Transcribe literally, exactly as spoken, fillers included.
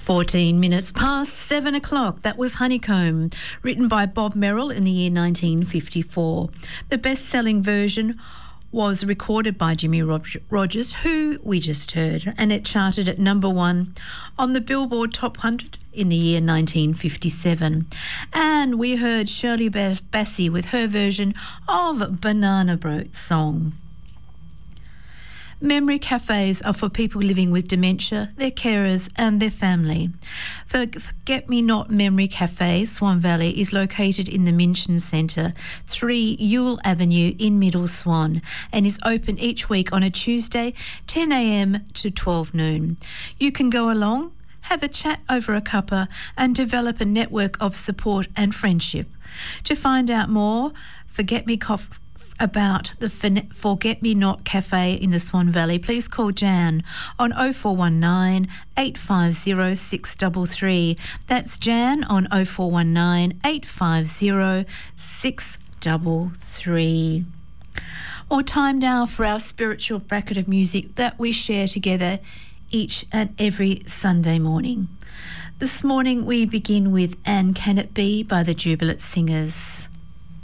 fourteen minutes past seven o'clock. That was Honeycomb, written by Bob Merrill in the year nineteen fifty-four. The best-selling version was recorded by Jimmy Rogers, who we just heard, and it charted at number one on the Billboard Top one hundred in the year nineteen fifty-seven. And we heard Shirley Bassey with her version of Banana Boat Song. Memory cafes are for people living with dementia, their carers and their family. Forget Me Not Memory Cafe, Swan Valley, is located in the Minchin Centre, three Ewell Avenue in Middle Swan, and is open each week on a Tuesday, ten a.m. to twelve noon. You can go along, have a chat over a cuppa and develop a network of support and friendship. To find out more, Forget Me Coffee about the Forget Me Not Cafe in the Swan Valley, please call Jan on oh four one nine, eight five oh, six three three. That's Jan on oh four one nine, eight five oh, six three three. Or time now for our spiritual bracket of music that we share together each and every Sunday morning. This morning we begin with And Can It Be by the Jubilant Singers.